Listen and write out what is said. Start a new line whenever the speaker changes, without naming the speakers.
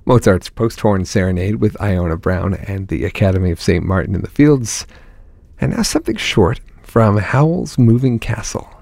Mozart's Post-Horn Serenade with Iona Brown and the Academy of St. Martin in the Fields. And now something short from Howell's Moving Castle.